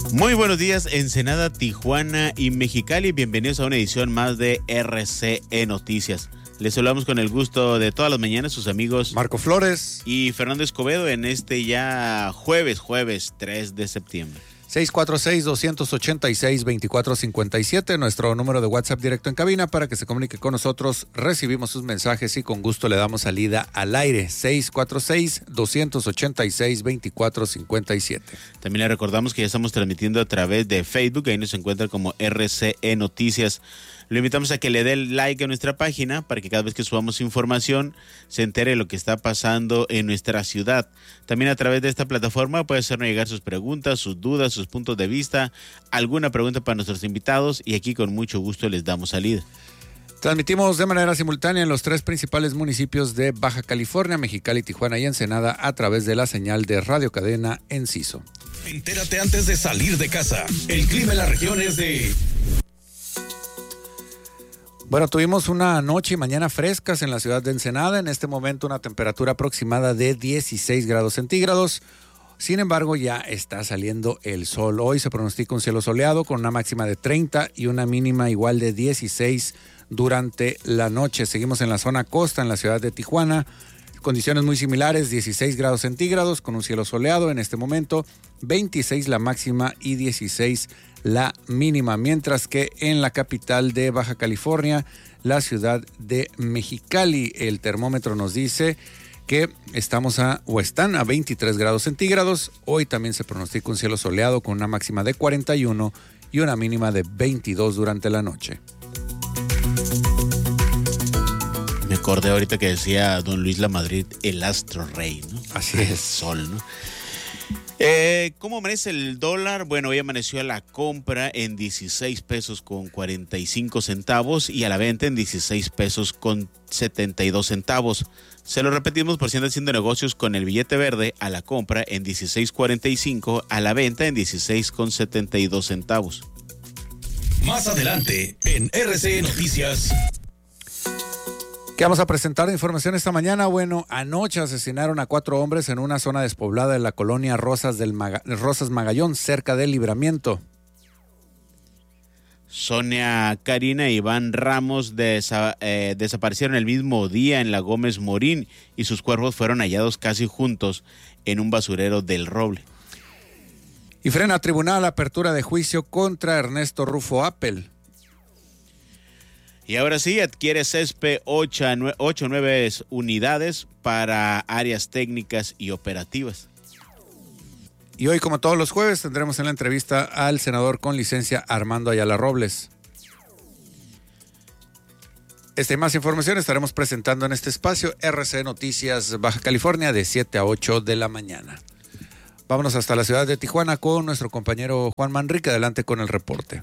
Muy buenos días, Ensenada, Tijuana y Mexicali. Bienvenidos a una edición más de RCE Noticias. Les saludamos con el gusto de todas las mañanas sus amigos Marco Flores y Fernando Escobedo en este ya jueves 3 de septiembre. 646-286-2457, nuestro número de WhatsApp directo en cabina para que se comunique con nosotros. Recibimos sus mensajes y con gusto le damos salida al aire. 646-286-2457. También le recordamos que ya estamos transmitiendo a través de Facebook, ahí nos encuentra como RCE Noticias. Lo invitamos a que le dé like a nuestra página para que cada vez que subamos información se entere de lo que está pasando en nuestra ciudad. También a través de esta plataforma puede hacernos llegar sus preguntas, sus dudas, sus puntos de vista, alguna pregunta para nuestros invitados y aquí con mucho gusto les damos salida. Transmitimos de manera simultánea en los 3 principales municipios de Baja California, Mexicali, Tijuana y Ensenada a través de la señal de Radio Cadena Enciso. Entérate antes de salir de casa. El clima en la región es de... Bueno, tuvimos una noche y mañana frescas en la ciudad de Ensenada. En este momento una temperatura aproximada de 16 grados centígrados. Sin embargo, ya está saliendo el sol. Hoy se pronostica un cielo soleado con una máxima de 30 y una mínima igual de 16 durante la noche. Seguimos en la zona costa, en la ciudad de Tijuana. Condiciones muy similares, 16 grados centígrados con un cielo soleado en este momento, 26 la máxima y 16 la mínima, mientras que en la capital de Baja California, la ciudad de Mexicali, el termómetro nos dice que están a 23 grados centígrados. Hoy también se pronostica un cielo soleado con una máxima de 41 y una mínima de 22 durante la noche. Me acordé ahorita que decía don Luis Lamadrid, el astro rey, ¿no? Así es. El sol, ¿no? ¿Cómo amanece el dólar? Bueno, hoy amaneció a la compra en 16 pesos con 45 centavos y a la venta en 16 pesos con 72 centavos. Se lo repetimos por si andan haciendo negocios con el billete verde, a la compra en 16.45, a la venta en 16 con 72 centavos. Más adelante en RCE Noticias. ¿Qué vamos a presentar de información esta mañana? Bueno, anoche asesinaron a 4 hombres en una zona despoblada de la colonia Rosas Magallón, cerca del Libramiento. Sonia Karina e Iván Ramos desaparecieron el mismo día en la Gómez Morín y sus cuerpos fueron hallados casi juntos en un basurero del Roble. Y frena tribunal apertura de juicio contra Ernesto Rufo Appel. Y ahora sí, adquiere CESPE 8 nueve unidades para áreas técnicas y operativas. Y hoy, como todos los jueves, tendremos en la entrevista al senador con licencia Armando Ayala Robles. Esta y más información estaremos presentando en este espacio RCE Noticias Baja California de 7 a 8 de la mañana. Vámonos hasta la ciudad de Tijuana con nuestro compañero Juan Manrique. Adelante con el reporte.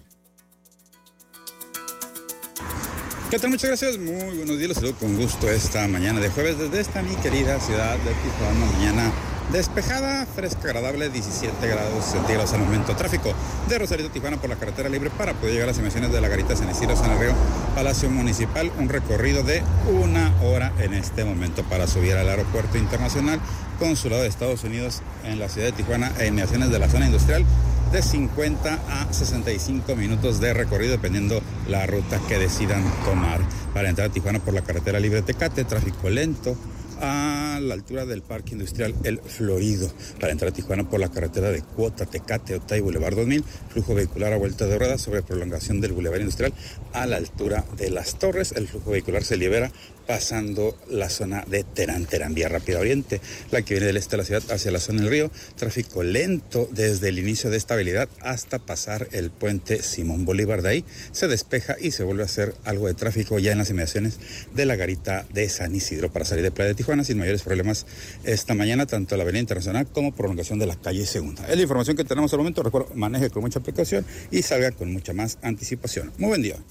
¿Qué tal? Muchas gracias, muy buenos días, los saludo con gusto esta mañana de jueves desde esta mi querida ciudad de Tijuana. Mañana despejada, fresca, agradable, 17 grados centígrados al momento. Tráfico de Rosarito, Tijuana por la carretera libre para poder llegar a las emisiones de la Garita San Isidro, San Río, Palacio Municipal. Un recorrido de 1 hora en este momento para subir al aeropuerto internacional Consulado de Estados Unidos en la ciudad de Tijuana e inmediaciones de la zona industrial. De 50 a 65 minutos de recorrido, dependiendo la ruta que decidan tomar. Para entrar a Tijuana por la carretera libre Tecate, tráfico lento a la altura del Parque Industrial El Florido. Para entrar a Tijuana por la carretera de Cuota, Tecate, Otay, Boulevard 2000, flujo vehicular a vuelta de ruedas sobre prolongación del Boulevard Industrial a la altura de Las Torres. El flujo vehicular se libera pasando la zona de Terán, vía rápida oriente, la que viene del este de la ciudad hacia la zona del río. Tráfico lento desde el inicio de esta vialidad hasta pasar el puente Simón Bolívar. De ahí se despeja y se vuelve a hacer algo de tráfico ya en las inmediaciones de la Garita de San Isidro para salir de Playa de Tijuana sin mayores problemas esta mañana, tanto la avenida Internacional como prolongación de la calle Segunda. Es la información que tenemos al momento. Recuerdo, maneje con mucha precaución y salga con mucha más anticipación. Muy buen día.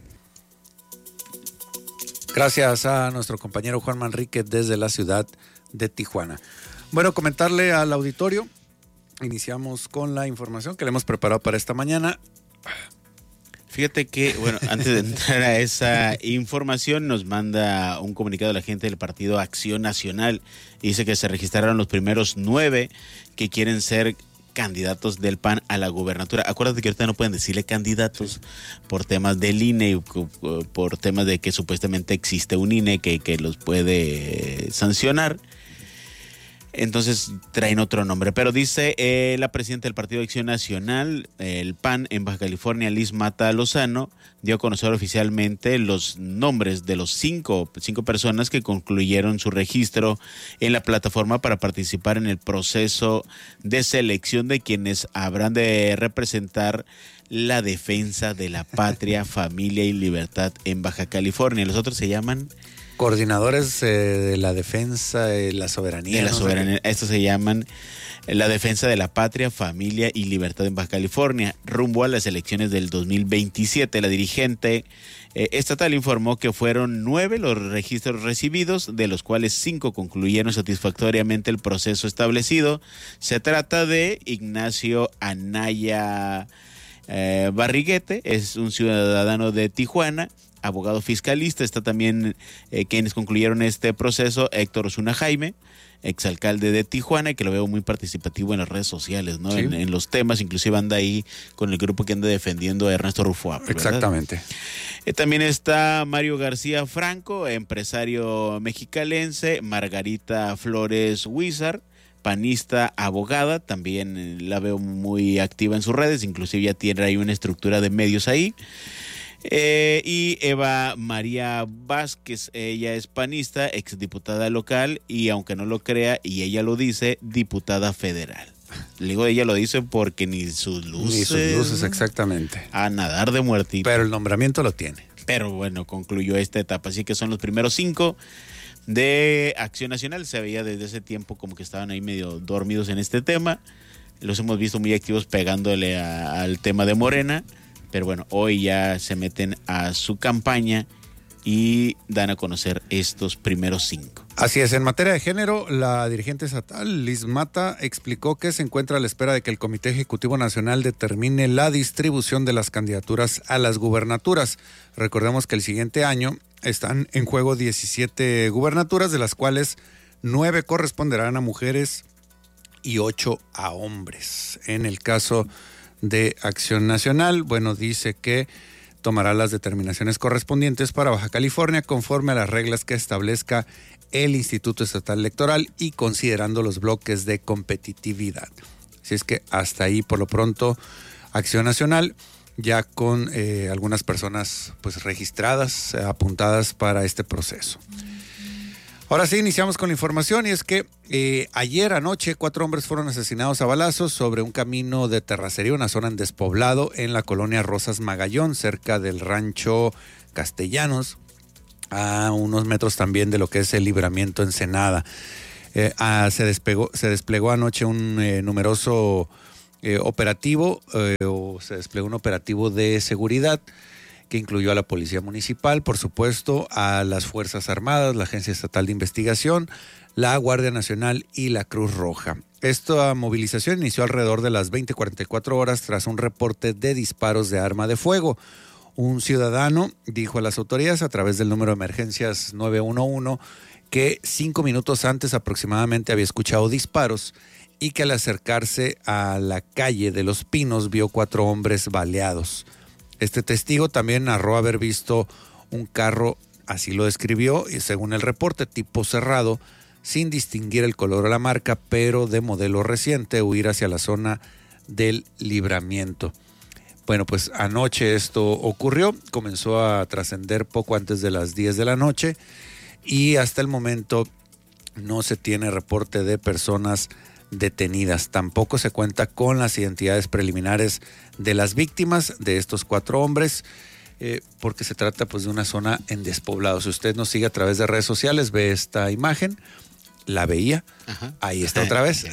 Gracias a nuestro compañero Juan Manrique desde la ciudad de Tijuana. Bueno, comentarle al auditorio, iniciamos con la información que le hemos preparado para esta mañana. Fíjate que, bueno, antes de entrar a esa información, nos manda un comunicado la gente del Partido Acción Nacional. Dice que se registraron los primeros 9 que quieren ser candidatos del PAN a la gubernatura. Acuérdate que ahorita no pueden decirle candidatos por temas del INE y por temas de que supuestamente existe un INE que los puede sancionar. Entonces traen otro nombre, pero dice la presidenta del Partido de Acción Nacional, el PAN, en Baja California, Liz Mata Lozano, dio a conocer oficialmente los nombres de los cinco personas que concluyeron su registro en la plataforma para participar en el proceso de selección de quienes habrán de representar la defensa de la patria, familia y libertad en Baja California. Los otros se llaman... Coordinadores de la defensa de la soberanía. De la soberanía. Estos se llaman la defensa de la patria, familia y libertad en Baja California. Rumbo a las elecciones del 2027, la dirigente estatal informó que fueron 9 los registros recibidos, de los cuales 5 concluyeron satisfactoriamente el proceso establecido. Se trata de Ignacio Anaya Barriguete, es un ciudadano de Tijuana, abogado fiscalista. Está también quienes concluyeron este proceso, Héctor Osuna Jaime, exalcalde de Tijuana, que lo veo muy participativo en las redes sociales, ¿no? Sí. En los temas, inclusive anda ahí con el grupo que anda defendiendo a Ernesto Rufo. Exactamente. También está Mario García Franco, empresario mexicalense, Margarita Flores Huizar, panista, abogada, también la veo muy activa en sus redes, inclusive ya tiene ahí una estructura de medios ahí. Y Eva María Vázquez, ella es panista, exdiputada local y, aunque no lo crea, y ella lo dice, diputada federal. Le digo, ella lo dice porque ni sus luces. Ni sus luces, exactamente. A nadar de muertito. Pero el nombramiento lo tiene. Pero bueno, concluyó esta etapa, así que son los primeros 5 de Acción Nacional. Se veía desde ese tiempo como que estaban ahí medio dormidos en este tema. Los hemos visto muy activos pegándole al tema de Morena. Pero bueno, hoy ya se meten a su campaña y dan a conocer estos primeros 5. Así es, en materia de género, la dirigente estatal, Liz Mata, explicó que se encuentra a la espera de que el Comité Ejecutivo Nacional determine la distribución de las candidaturas a las gubernaturas. Recordemos que el siguiente año están en juego 17 gubernaturas, de las cuales 9 corresponderán a mujeres y 8 a hombres. En el caso de Acción Nacional, bueno, dice que tomará las determinaciones correspondientes para Baja California conforme a las reglas que establezca el Instituto Estatal Electoral y considerando los bloques de competitividad. Así es que hasta ahí, por lo pronto, Acción Nacional, ya con algunas personas pues registradas, apuntadas para este proceso. Ahora sí, iniciamos con la información, y es que ayer anoche 4 hombres fueron asesinados a balazos sobre un camino de terracería, una zona en despoblado en la colonia Rosas Magallón, cerca del rancho Castellanos, a unos metros también de lo que es el Libramiento Ensenada. Se desplegó anoche un numeroso operativo, o se desplegó un operativo de seguridad que incluyó a la Policía Municipal, por supuesto, a las Fuerzas Armadas, la Agencia Estatal de Investigación, la Guardia Nacional y la Cruz Roja. Esta movilización inició alrededor de las 20:44 horas tras un reporte de disparos de arma de fuego. Un ciudadano dijo a las autoridades a través del número de emergencias 911 que 5 minutos antes aproximadamente había escuchado disparos y que al acercarse a la calle de Los Pinos vio 4 hombres baleados. Este testigo también narró haber visto un carro, así lo describió, y según el reporte, tipo cerrado, sin distinguir el color o la marca, pero de modelo reciente, huir hacia la zona del Libramiento. Bueno, pues anoche esto ocurrió, comenzó a trascender poco antes de las 10 de la noche y hasta el momento no se tiene reporte de personas detenidas. Tampoco se cuenta con las identidades preliminares de las víctimas de estos 4 hombres, porque se trata pues de una zona en despoblado. Si usted nos sigue a través de redes sociales, ve esta imagen, la veía, ajá, ahí está otra vez,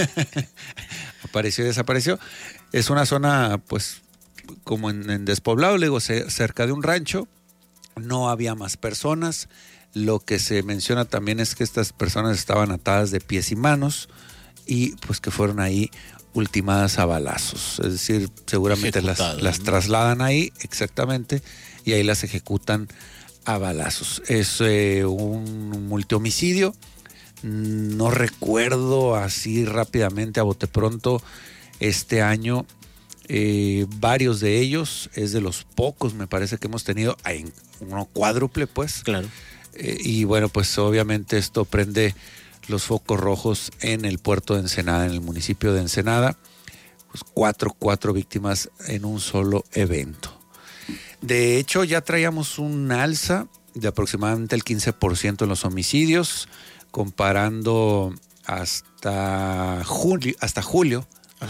apareció y desapareció. Es una zona pues como en despoblado, le digo, cerca de un rancho, no había más personas. Lo que se menciona también es que estas personas estaban atadas de pies y manos, y pues que fueron ahí ultimadas a balazos. Es decir, seguramente las trasladan ahí, exactamente, y ahí las ejecutan a balazos. Es un multihomicidio. No recuerdo así rápidamente, a bote pronto, este año. Varios de ellos, es de los pocos, me parece, que hemos tenido, en uno cuádruple, pues. Claro. Y bueno, pues obviamente esto prende los focos rojos en el puerto de Ensenada, en el municipio de Ensenada. Pues cuatro víctimas en un solo evento. De hecho, ya traíamos un alza de aproximadamente el 15% en los homicidios, comparando hasta julio,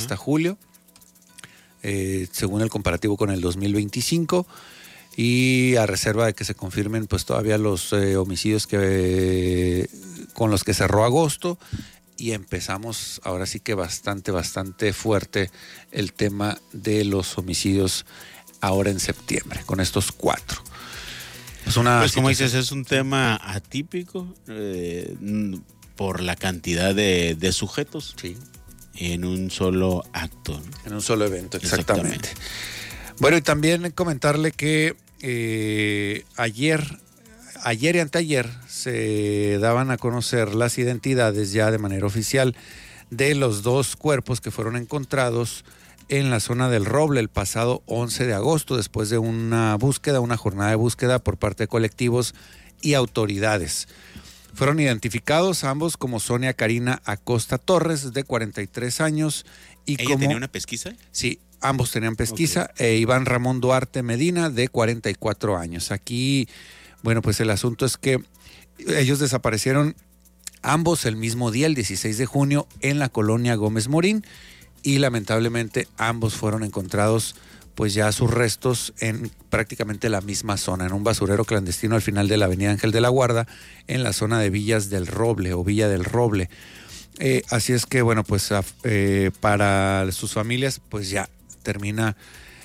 según el comparativo con el 2025, y a reserva de que se confirmen pues todavía los homicidios con los que cerró agosto, y empezamos ahora sí que bastante fuerte el tema de los homicidios ahora en septiembre, con estos 4. Pues como dices, es un tema atípico por la cantidad de sujetos. Sí. En un solo acto, ¿no? En un solo evento, exactamente. Bueno, y también comentarle que ayer y anteayer se daban a conocer las identidades ya de manera oficial de los 2 cuerpos que fueron encontrados en la zona del Roble el pasado 11 de agosto, después de una jornada de búsqueda por parte de colectivos y autoridades. Fueron identificados ambos como Sonia Karina Acosta Torres, de 43 años. ¿Ella tenía una pesquisa? Sí, ambos tenían pesquisa. Okay. Iván Ramón Duarte Medina, de 44 años. Aquí, bueno, pues el asunto es que ellos desaparecieron ambos el mismo día, el 16 de junio, en la colonia Gómez Morín, y lamentablemente ambos fueron encontrados pues ya sus restos en prácticamente la misma zona, en un basurero clandestino al final de la avenida Ángel de la Guarda, en la zona de Villas del Roble o Villa del Roble. Así es que, bueno, pues para sus familias, pues ya termina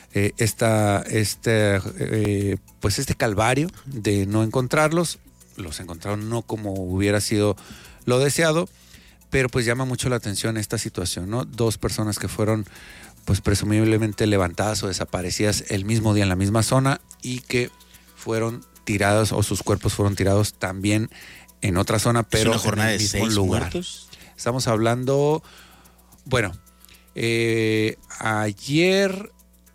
este calvario de no encontrarlos. Los encontraron no como hubiera sido lo deseado, pero pues llama mucho la atención esta situación, ¿no? 2 personas que fueron pues presumiblemente levantadas o desaparecidas el mismo día en la misma zona, y que fueron tiradas, o sus cuerpos fueron tirados también en otra zona, pero ¿es una jornada en el de mismo 6 lugar. muertos? Estamos hablando, bueno, ayer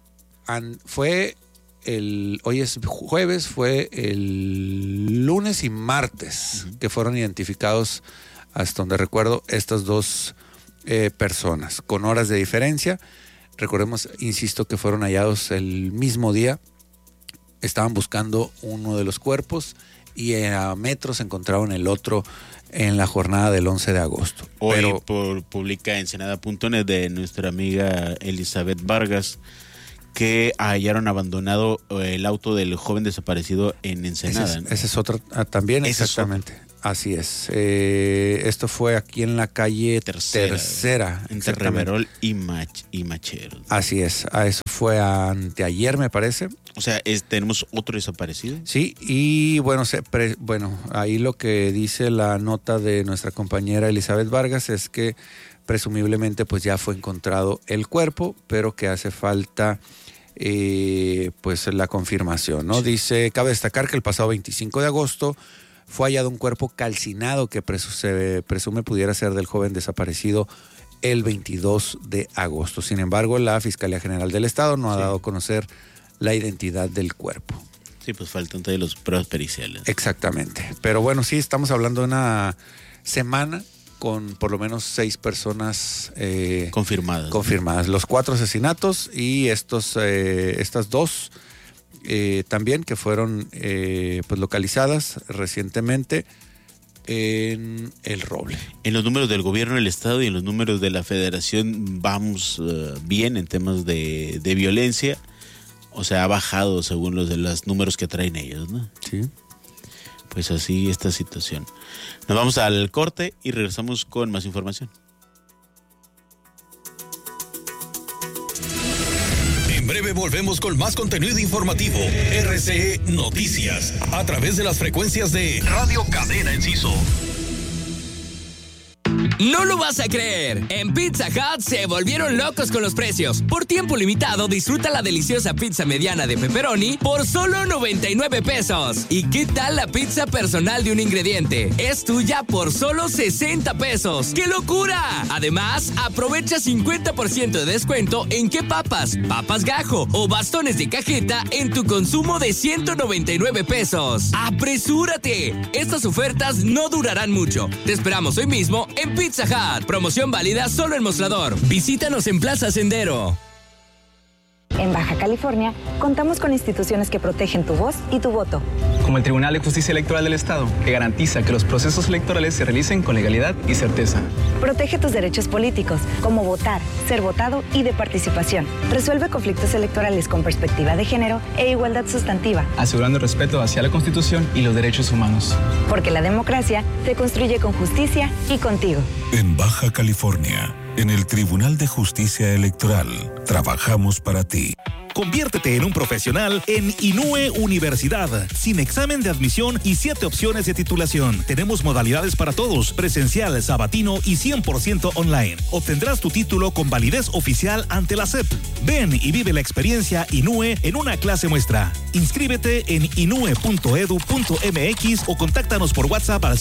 hoy es jueves, fue el lunes y martes que fueron identificados, hasta donde recuerdo, estas 2 personas, con horas de diferencia. Recordemos, insisto, que fueron hallados el mismo día. Estaban buscando uno de los cuerpos y a metros encontraron el otro en la jornada del 11 de agosto. Hoy publica Ensenada.net de nuestra amiga Elizabeth Vargas que hallaron abandonado el auto del joven desaparecido en Ensenada. Ese es otro también, exactamente. Así es. Esto fue aquí en la calle Tercera. Entre Reverol y Machero. Así es. Eso fue anteayer, me parece. O sea, tenemos otro desaparecido. Sí, y bueno, ahí lo que dice la nota de nuestra compañera Elizabeth Vargas es que presumiblemente pues ya fue encontrado el cuerpo, pero que hace falta pues la confirmación, ¿no? Sí. Dice, cabe destacar que el pasado 25 de agosto fue hallado un cuerpo calcinado que se presume pudiera ser del joven desaparecido el 22 de agosto. Sin embargo, la Fiscalía General del Estado no ha dado a conocer la identidad del cuerpo. Sí, pues faltan todavía las pruebas periciales. Exactamente. Pero bueno, sí, estamos hablando de una semana con por lo menos 6 personas confirmadas. Los 4 asesinatos y estas 2 también que fueron pues localizadas recientemente en el Roble. En los números del gobierno del estado y en los números de la federación vamos bien en temas de violencia. O sea, ha bajado según los números que traen ellos, ¿no? Sí. Pues así esta situación. Nos vamos al corte y regresamos con más información. En breve volvemos con más contenido informativo. RCE Noticias, a través de las frecuencias de Radio Cadena Enciso. No lo vas a creer. En Pizza Hut se volvieron locos con los precios. Por tiempo limitado, disfruta la deliciosa pizza mediana de pepperoni por solo 99 pesos. ¿Y qué tal la pizza personal de un ingrediente? Es tuya por solo 60 pesos. ¡Qué locura! Además, aprovecha 50% de descuento en qué papas gajo o bastones de cajeta en tu consumo de 199 pesos. ¡Apresúrate! Estas ofertas no durarán mucho. Te esperamos hoy mismo en Pizza Hut. Promoción válida solo en Mostrador. Visítanos en Plaza Sendero. En Baja California, contamos con instituciones que protegen tu voz y tu voto. Como el Tribunal de Justicia Electoral del Estado, que garantiza que los procesos electorales se realicen con legalidad y certeza. Protege tus derechos políticos, como votar, ser votado y de participación. Resuelve conflictos electorales con perspectiva de género e igualdad sustantiva. Asegurando el respeto hacia la Constitución y los derechos humanos. Porque la democracia se construye con justicia y contigo. En Baja California, en el Tribunal de Justicia Electoral, trabajamos para ti. Conviértete en un profesional en Inúe Universidad, sin examen de admisión y 7 opciones de titulación. Tenemos modalidades para todos, presencial, sabatino y 100% online. Obtendrás tu título con validez oficial ante la SEP. Ven y vive la experiencia Inúe en una clase muestra. Inscríbete en inue.edu.mx o contáctanos por WhatsApp al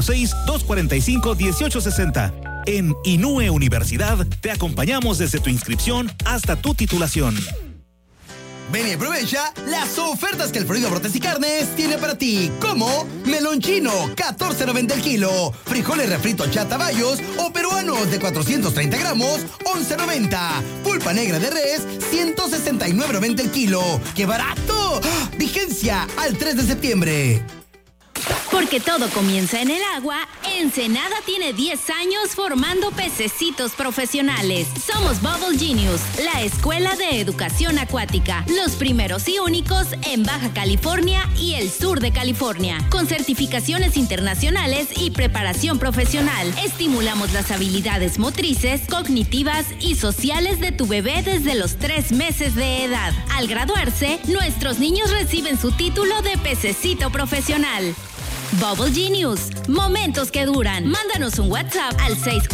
646-245-1860. En Inúe Universidad te acompañamos desde tu inscripción hasta tu titulación. Ven y aprovecha las ofertas que el Florido Brotes y Carnes tiene para ti, como melón chino, $14.90 el kilo, frijoles refritos chatabayos o peruanos de 430 gramos, $11.90, pulpa negra de res, $169.90 el kilo. ¡Qué barato! Vigencia al 3 de septiembre. Porque todo comienza en el agua, Ensenada tiene 10 años formando pececitos profesionales. Somos Bubble Genius, la escuela de educación acuática, los primeros y únicos en Baja California y el sur de California, con certificaciones internacionales y preparación profesional. Estimulamos las habilidades motrices, cognitivas y sociales de tu bebé desde los 3 meses de edad. Al graduarse, nuestros niños reciben su título de pececito profesional. Bubble Genius, momentos que duran. Mándanos un WhatsApp al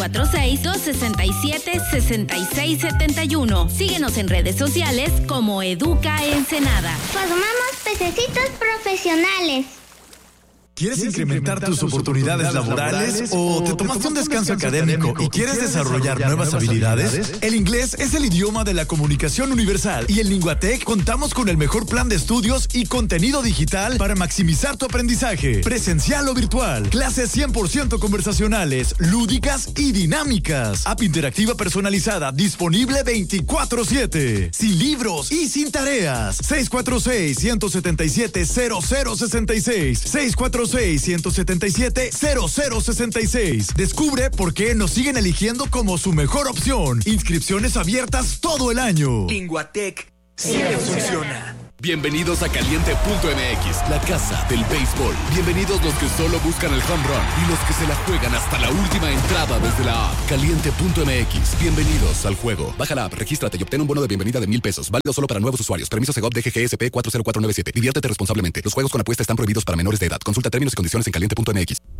646-267-6671. Síguenos en redes sociales como Educa Ensenada. Formamos pececitos profesionales. ¿Quieres incrementar tus oportunidades laborales o te tomaste un descanso académico y quieres desarrollar nuevas habilidades? El inglés es el idioma de la comunicación universal y en Linguatec contamos con el mejor plan de estudios y contenido digital para maximizar tu aprendizaje, presencial o virtual. Clases 100% conversacionales, lúdicas y dinámicas. App interactiva personalizada, disponible 24/7. Sin libros y sin tareas. 646-177-0066. 646-177-0066. Descubre por qué nos siguen eligiendo como su mejor opción. Inscripciones abiertas todo el año. Linguatec siempre funciona. Bienvenidos a Caliente.mx, la casa del béisbol. Bienvenidos los que solo buscan el home run y los que se la juegan hasta la última entrada desde la app. Caliente.mx, bienvenidos al juego. Baja la app, regístrate y obtén un bono de bienvenida de $1,000. Válido solo para nuevos usuarios. Permiso Segov DGGSP 40497. Diviértete responsablemente. Los juegos con apuesta están prohibidos para menores de edad. Consulta términos y condiciones en Caliente.mx.